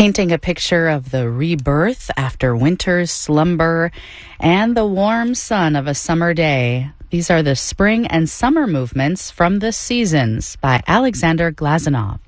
painting a picture of the rebirth after winter's slumber and the warm sun of a summer day. These are the spring and summer movements from the seasons by Alexander Glazunov.